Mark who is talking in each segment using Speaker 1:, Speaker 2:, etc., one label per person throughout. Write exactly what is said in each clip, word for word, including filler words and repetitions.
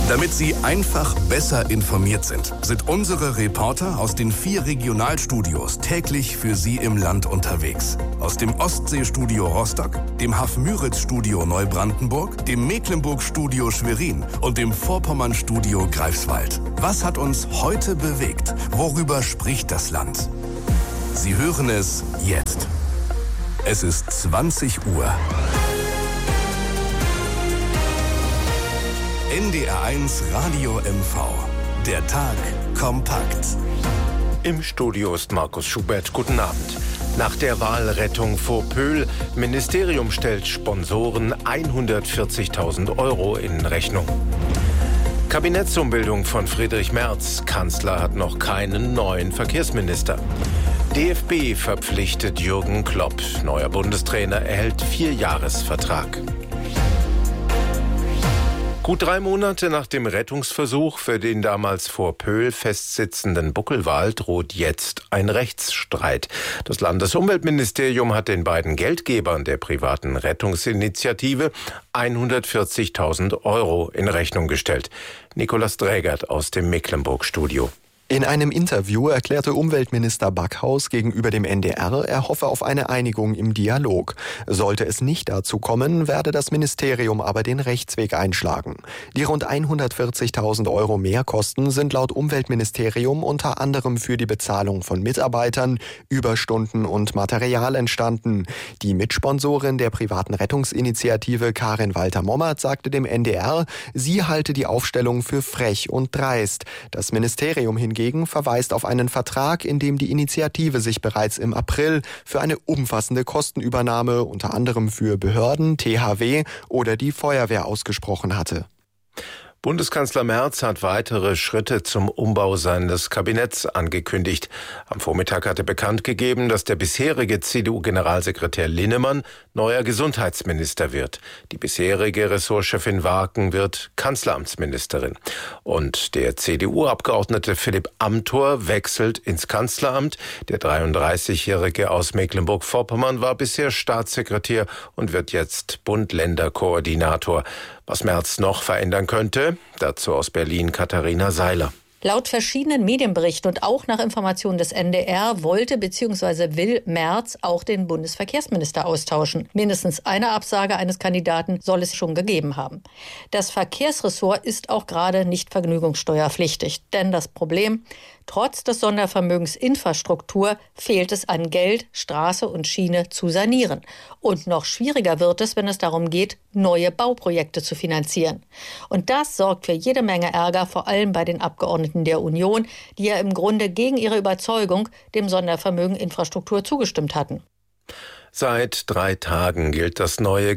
Speaker 1: Damit Sie einfach besser informiert sind, sind unsere Reporter aus den vier Regionalstudios täglich für Sie im Land unterwegs. Aus dem Ostseestudio Rostock, dem Haff-Müritz-Studio Neubrandenburg, dem Mecklenburg-Studio Schwerin und dem Vorpommern-Studio Greifswald. Was hat uns heute bewegt? Worüber spricht das Land? Sie hören es jetzt. Es ist zwanzig Uhr. N D R eins Radio M V. Der Tag kompakt.
Speaker 2: Im Studio ist Markus Schubert. Guten Abend. Nach der Wahlrettung vor Pöhl, Ministerium stellt Sponsoren hundertvierzigtausend Euro in Rechnung. Kabinettsumbildung von Friedrich Merz. Kanzler hat noch keinen neuen Verkehrsminister. D F B verpflichtet Jürgen Klopp. Neuer Bundestrainer erhält Vierjahresvertrag. Gut drei Monate nach dem Rettungsversuch für den damals vor Pöhl festsitzenden Buckelwal droht jetzt ein Rechtsstreit. Das Landesumweltministerium hat den beiden Geldgebern der privaten Rettungsinitiative hundertvierzigtausend Euro in Rechnung gestellt. Nikolaus Drägert aus dem Mecklenburg-Studio.
Speaker 3: In einem Interview erklärte Umweltminister Backhaus gegenüber dem N D R, er hoffe auf eine Einigung im Dialog. Sollte es nicht dazu kommen, werde das Ministerium aber den Rechtsweg einschlagen. Die rund hundertvierzigtausend Euro Mehrkosten sind laut Umweltministerium unter anderem für die Bezahlung von Mitarbeitern, Überstunden und Material entstanden. Die Mitsponsorin der privaten Rettungsinitiative Karin Walter-Mommert sagte dem N D R, sie halte die Aufstellung für frech und dreist. Das Ministerium hingegen verweist auf einen Vertrag, in dem die Initiative sich bereits im April für eine umfassende Kostenübernahme unter anderem für Behörden, T H W oder die Feuerwehr ausgesprochen hatte.
Speaker 2: Bundeskanzler Merz hat weitere Schritte zum Umbau seines Kabinetts angekündigt. Am Vormittag hat er bekannt gegeben, dass der bisherige C D U-Generalsekretär Linnemann neuer Gesundheitsminister wird. Die bisherige Ressortchefin Warken wird Kanzleramtsministerin. Und der C D U-Abgeordnete Philipp Amthor wechselt ins Kanzleramt. Der dreiunddreißigjährige aus Mecklenburg-Vorpommern war bisher Staatssekretär und wird jetzt Bund-Länder-Koordinator. Was Merz noch verändern könnte, dazu aus Berlin Katharina Seiler.
Speaker 4: Laut verschiedenen Medienberichten und auch nach Informationen des N D R wollte bzw. will Merz auch den Bundesverkehrsminister austauschen. Mindestens eine Absage eines Kandidaten soll es schon gegeben haben. Das Verkehrsressort ist auch gerade nicht vergnügungssteuerpflichtig. Denn das Problem, trotz des Sondervermögens Infrastruktur fehlt es an Geld, Straße und Schiene zu sanieren. Und noch schwieriger wird es, wenn es darum geht, neue Bauprojekte zu finanzieren. Und das sorgt für jede Menge Ärger, vor allem bei den Abgeordneten der Union, die ja im Grunde gegen ihre Überzeugung dem Sondervermögen Infrastruktur zugestimmt hatten.
Speaker 2: Seit drei Tagen gilt das neue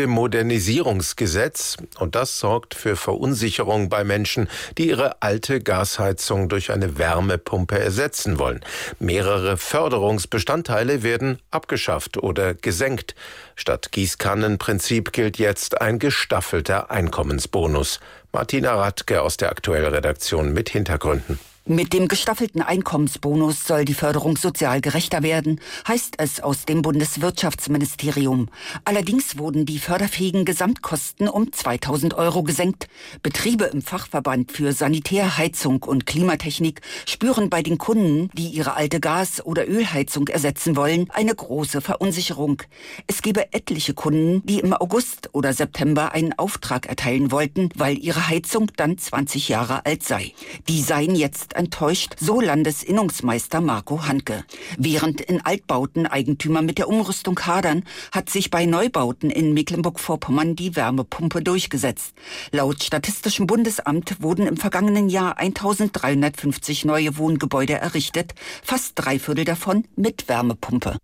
Speaker 2: Gebäudemodernisierungsgesetz und das sorgt für Verunsicherung bei Menschen, die ihre alte Gasheizung durch eine Wärmepumpe ersetzen wollen. Mehrere Förderungsbestandteile werden abgeschafft oder gesenkt. Statt Gießkannenprinzip gilt jetzt ein gestaffelter Einkommensbonus. Martina Radke aus der Aktuellen Redaktion mit Hintergründen.
Speaker 5: Mit dem gestaffelten Einkommensbonus soll die Förderung sozial gerechter werden, heißt es aus dem Bundeswirtschaftsministerium. Allerdings wurden die förderfähigen Gesamtkosten um zweitausend Euro gesenkt. Betriebe im Fachverband für Sanitär, Heizung und Klimatechnik spüren bei den Kunden, die ihre alte Gas- oder Ölheizung ersetzen wollen, eine große Verunsicherung. Es gebe etliche Kunden, die im August oder September einen Auftrag erteilen wollten, weil ihre Heizung dann zwanzig Jahre alt sei. Die seien jetzt enttäuscht, so Landesinnungsmeister Marco Hanke. Während in Altbauten Eigentümer mit der Umrüstung hadern, hat sich bei Neubauten in Mecklenburg-Vorpommern die Wärmepumpe durchgesetzt. Laut Statistischem Bundesamt wurden im vergangenen Jahr eintausenddreihundertfünfzig neue Wohngebäude errichtet, fast drei Viertel davon mit Wärmepumpe.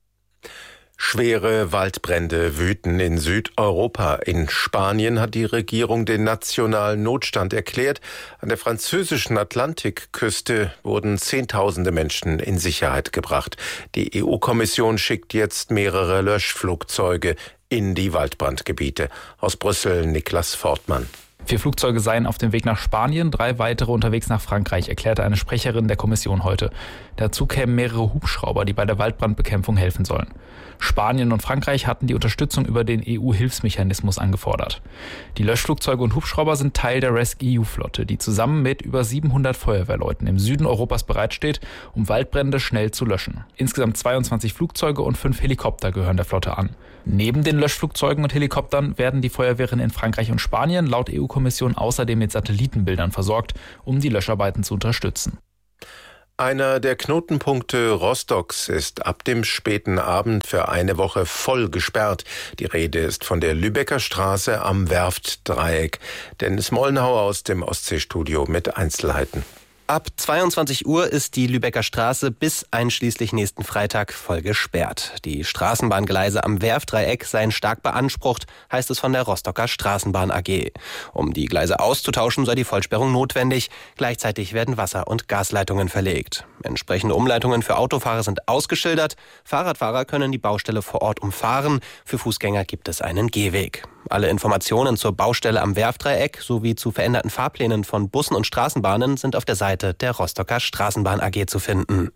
Speaker 2: Schwere Waldbrände wüten in Südeuropa. In Spanien hat die Regierung den nationalen Notstand erklärt. An der französischen Atlantikküste wurden Zehntausende Menschen in Sicherheit gebracht. Die E U-Kommission schickt jetzt mehrere Löschflugzeuge in die Waldbrandgebiete. Aus Brüssel Niklas Fortmann.
Speaker 6: Vier Flugzeuge seien auf dem Weg nach Spanien, drei weitere unterwegs nach Frankreich, erklärte eine Sprecherin der Kommission heute. Dazu kämen mehrere Hubschrauber, die bei der Waldbrandbekämpfung helfen sollen. Spanien und Frankreich hatten die Unterstützung über den E U-Hilfsmechanismus angefordert. Die Löschflugzeuge und Hubschrauber sind Teil der rescEU-Flotte, die zusammen mit über siebenhundert Feuerwehrleuten im Süden Europas bereitsteht, um Waldbrände schnell zu löschen. Insgesamt zweiundzwanzig Flugzeuge und fünf Helikopter gehören der Flotte an. Neben den Löschflugzeugen und Helikoptern werden die Feuerwehren in Frankreich und Spanien laut E U-Kommission außerdem mit Satellitenbildern versorgt, um die Löscharbeiten zu unterstützen.
Speaker 2: Einer der Knotenpunkte Rostocks ist ab dem späten Abend für eine Woche voll gesperrt. Die Rede ist von der Lübecker Straße am Werftdreieck. Dennis Mollenhauer aus dem Ostseestudio mit Einzelheiten.
Speaker 7: Ab zweiundzwanzig Uhr ist die Lübecker Straße bis einschließlich nächsten Freitag voll gesperrt. Die Straßenbahngleise am Werftdreieck seien stark beansprucht, heißt es von der Rostocker Straßenbahn A G. Um die Gleise auszutauschen, sei die Vollsperrung notwendig. Gleichzeitig werden Wasser- und Gasleitungen verlegt. Entsprechende Umleitungen für Autofahrer sind ausgeschildert. Fahrradfahrer können die Baustelle vor Ort umfahren. Für Fußgänger gibt es einen Gehweg. Alle Informationen zur Baustelle am Werftdreieck sowie zu veränderten Fahrplänen von Bussen und Straßenbahnen sind auf der Seite der Rostocker Straßenbahn A G zu finden.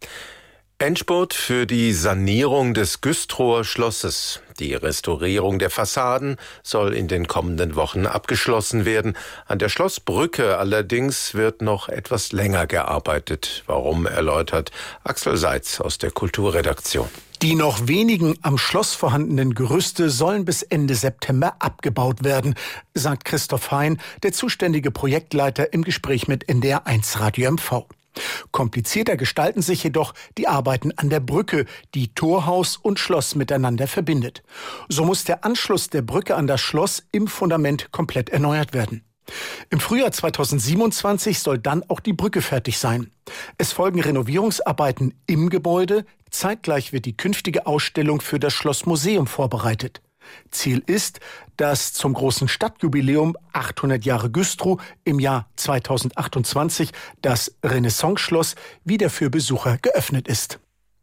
Speaker 2: Endspurt für die Sanierung des Güstrower Schlosses. Die Restaurierung der Fassaden soll in den kommenden Wochen abgeschlossen werden. An der Schlossbrücke allerdings wird noch etwas länger gearbeitet. Warum, erläutert Axel Seitz aus der Kulturredaktion.
Speaker 8: Die noch wenigen am Schloss vorhandenen Gerüste sollen bis Ende September abgebaut werden, sagt Christoph Hein, der zuständige Projektleiter, im Gespräch mit N D R eins Radio M V. Komplizierter gestalten sich jedoch die Arbeiten an der Brücke, die Torhaus und Schloss miteinander verbindet. So muss der Anschluss der Brücke an das Schloss im Fundament komplett erneuert werden. Im Frühjahr zweitausendsiebenundzwanzig soll dann auch die Brücke fertig sein. Es folgen Renovierungsarbeiten im Gebäude. Zeitgleich wird die künftige Ausstellung für das Schlossmuseum vorbereitet. Ziel ist, dass zum großen Stadtjubiläum achthundert Jahre Güstrow im Jahr zweitausendachtundzwanzig das Renaissance-Schloss wieder für Besucher geöffnet ist.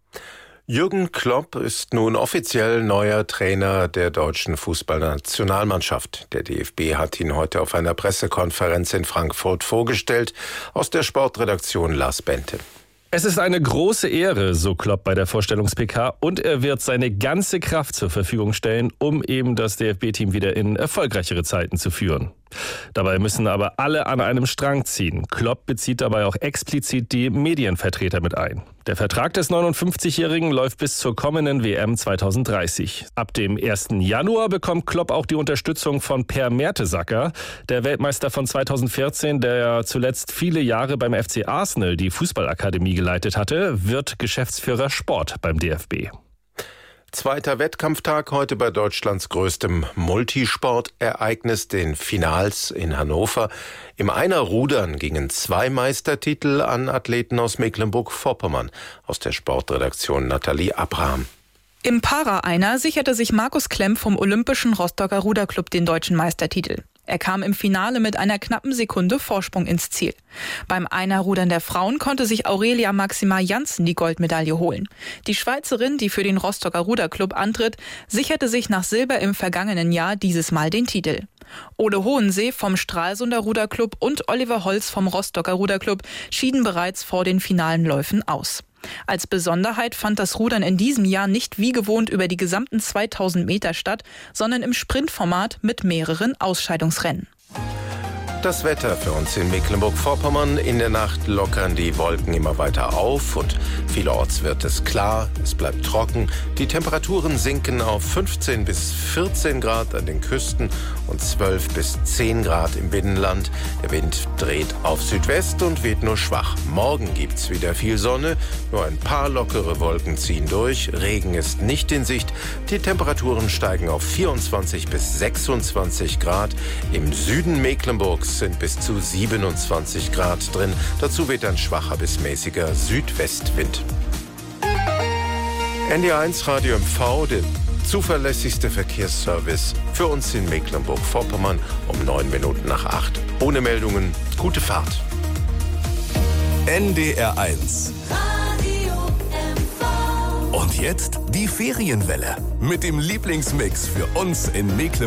Speaker 2: Jürgen Klopp ist nun offiziell neuer Trainer der deutschen Fußballnationalmannschaft. Der D F B hat ihn heute auf einer Pressekonferenz in Frankfurt vorgestellt. Aus der Sportredaktion Lars Bente.
Speaker 9: Es ist eine große Ehre, so Klopp bei der Vorstellungs-P K, und er wird seine ganze Kraft zur Verfügung stellen, um eben das D F B-Team wieder in erfolgreichere Zeiten zu führen. Dabei müssen aber alle an einem Strang ziehen. Klopp bezieht dabei auch explizit die Medienvertreter mit ein. Der Vertrag des neunundfünfzigjährigen läuft bis zur kommenden W M zweitausenddreißig. Ab dem ersten Januar bekommt Klopp auch die Unterstützung von Per Mertesacker, der Weltmeister von zweitausendvierzehn, der ja zuletzt viele Jahre beim F C Arsenal die Fußballakademie geleitet hatte, wird Geschäftsführer Sport beim D F B.
Speaker 2: Zweiter Wettkampftag heute bei Deutschlands größtem Multisportereignis, den Finals in Hannover. Im Einerrudern gingen zwei Meistertitel an Athleten aus Mecklenburg-Vorpommern. Aus der Sportredaktion Nathalie Abraham.
Speaker 10: Im Para-Einer sicherte sich Markus Klemm vom Olympischen Rostocker Ruderclub den deutschen Meistertitel. Er kam im Finale mit einer knappen Sekunde Vorsprung ins Ziel. Beim Einerrudern der Frauen konnte sich Aurelia Maxima Janssen die Goldmedaille holen. Die Schweizerin, die für den Rostocker Ruderclub antritt, sicherte sich nach Silber im vergangenen Jahr dieses Mal den Titel. Ole Hohensee vom Stralsunder Ruderclub und Oliver Holz vom Rostocker Ruderclub schieden bereits vor den finalen Läufen aus. Als Besonderheit fand das Rudern in diesem Jahr nicht wie gewohnt über die gesamten zweitausend Meter statt, sondern im Sprintformat mit mehreren Ausscheidungsrennen.
Speaker 2: Das Wetter für uns in Mecklenburg-Vorpommern. In der Nacht lockern die Wolken immer weiter auf und vielerorts wird es klar. Es bleibt trocken. Die Temperaturen sinken auf fünfzehn bis vierzehn Grad an den Küsten und zwölf bis zehn Grad im Binnenland. Der Wind dreht auf Südwest und weht nur schwach. Morgen gibt's wieder viel Sonne. Nur ein paar lockere Wolken ziehen durch. Regen ist nicht in Sicht. Die Temperaturen steigen auf vierundzwanzig bis sechsundzwanzig Grad. Im Süden Mecklenburgs sind bis zu siebenundzwanzig Grad drin. Dazu weht ein schwacher bis mäßiger Südwestwind. N D R eins Radio M V, der zuverlässigste Verkehrsservice für uns in Mecklenburg-Vorpommern um neun Minuten nach acht. Ohne Meldungen, gute Fahrt.
Speaker 1: N D R eins. Radio M V. Und jetzt die Ferienwelle mit dem Lieblingsmix für uns in Mecklenburg.